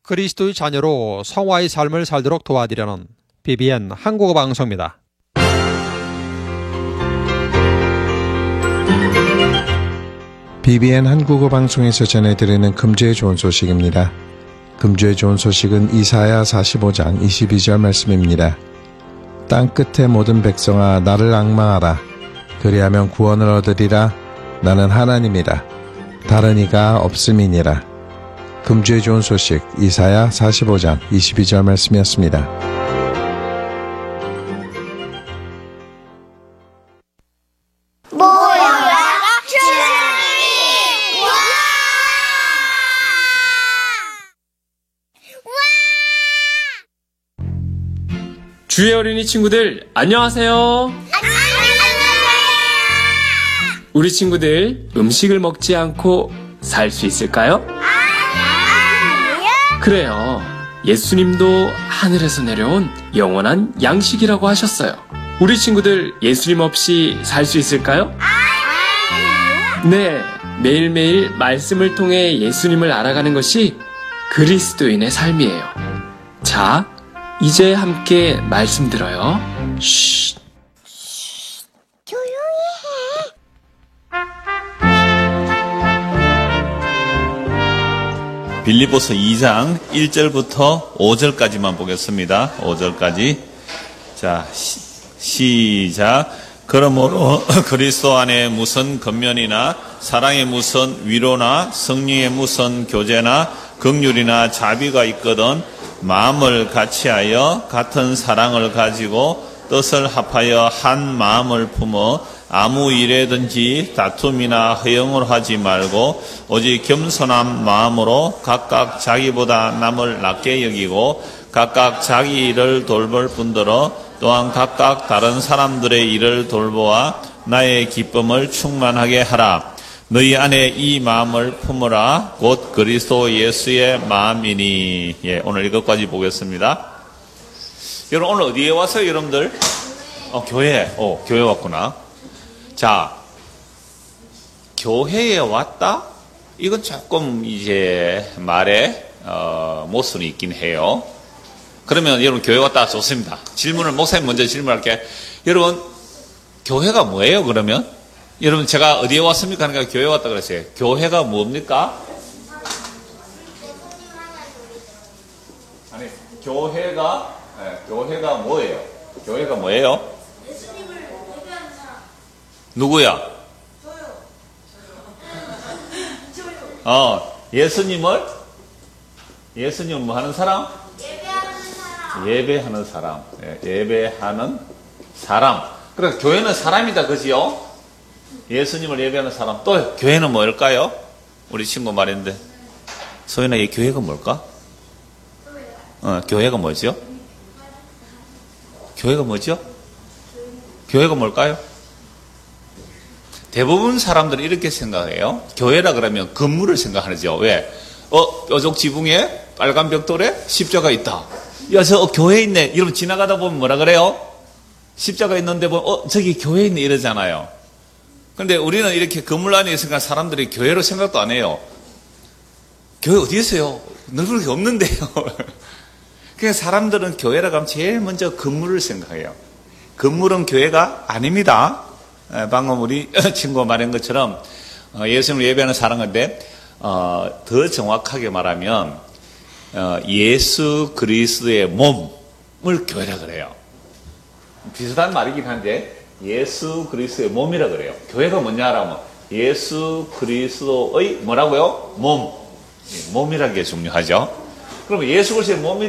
그리스도의 자녀로 성화의 삶을 살도록 도와드리는 BBN 한국어 방송입니다. BBN 한국어 방송에서 전해드리는 금주의 좋은 소식입니다. 금주의 좋은 소식은 이사야 45장 22절 말씀입니다. 땅끝의 모든 백성아 나를 앙망하라. 그리하면 구원을 얻으리라. 나는 하나님이라. 다른 이가 없음이니라. 금주의 좋은 소식 이사야 45장 22절 말씀이었습니다. 모여라 주님이 와! 주의 어린이 친구들 안녕하세요. 우리 친구들 음식을 먹지 않고 살 수 있을까요? 그래요. 예수님도 하늘에서 내려온 영원한 양식이라고 하셨어요. 우리 친구들 예수님 없이 살 수 있을까요? 네, 매일매일 말씀을 통해 예수님을 알아가는 것이 그리스도인의 삶이에요. 자, 이제 함께 말씀 들어요. 쉿. 빌립보서 2장 1절부터 5절까지만 보겠습니다. 5절까지. 자, 시작. 그러므로 그리스도 안에 무슨 겉면이나 사랑에 무슨 위로나 성령의 무슨 교제나 긍휼이나 자비가 있거든 마음을 같이하여 같은 사랑을 가지고 뜻을 합하여 한 마음을 품어 아무 일에든지 다툼이나 허영을 하지 말고 오직 겸손한 마음으로 각각 자기보다 남을 낮게 여기고 각각 자기 일을 돌볼 뿐더러 또한 각각 다른 사람들의 일을 돌보아 나의 기쁨을 충만하게 하라. 너희 안에 이 마음을 품으라. 곧 그리스도 예수의 마음이니. 예, 오늘 이것까지 보겠습니다. 여러분 오늘 어디에 왔어요, 여러분들? 교회. 교회 왔구나. 자, 교회에 왔다? 이건 조금 이제 말에 모순이 있긴 해요. 그러면 여러분 교회 왔다 좋습니다. 질문을 목사님 먼저 질문할게. 여러분 교회가 뭐예요? 그러면 여러분 제가 어디에 왔습니까? 하니까 교회 왔다 그랬어요. 교회가 뭡니까? 아니 교회가 뭐예요? 교회가 뭐예요? 누구야? 저요. 예수님을 뭐 하는 사람? 예배하는 사람. 예배하는 사람. 그래서 교회는 사람이다, 그지요? 예수님을 예배하는 사람. 또 교회는 뭘까요? 우리 친구 말인데. 소연아, 이 교회가 뭘까? 교회가 뭐죠? 교회가 뭐죠? 교회가 뭘까요? 대부분 사람들은 이렇게 생각해요. 교회라 그러면 건물을 생각하죠. 왜? 뾰족 지붕에 빨간 벽돌에 십자가 있다. 야, 저 교회 있네. 여러분 지나가다 보면 뭐라 그래요? 십자가 있는데 보면 저기 교회 있네 이러잖아요. 그런데 우리는 이렇게 건물 안에 있으니까 사람들이 교회로 생각도 안 해요. 교회 어디 있어요? 넓은 게 없는데요. 그러니까 사람들은 교회라고 하면 제일 먼저 건물을 생각해요. 건물은 교회가 아닙니다. 방금 우리 친구가 말한 것처럼 예수님을 예배하는 사람인데 더 정확하게 말하면 예수 그리스도의 몸을 교회라 그래요. 비슷한 말이긴 한데 예수 그리스도의 몸이라 그래요. 교회가 뭐냐라면 예수 그리스도의 뭐라고요? 몸. 몸이라는 게 중요하죠. 그럼 예수 그리스도의 몸이